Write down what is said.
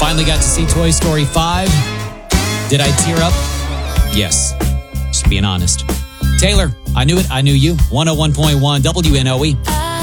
Finally got to see Toy Story 5. Did I tear up? Yes. Just being honest. Taylor, I knew it. I knew you. 101.1 WNOE.